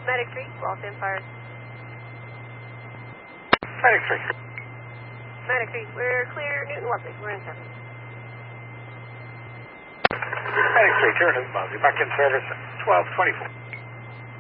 Medic 3, Los Empires. Medic 3. Medic 3, we're clear, Newton Ludwig, we're in 7. Medic 3, clear Newton Ludwig, back in service, 1224.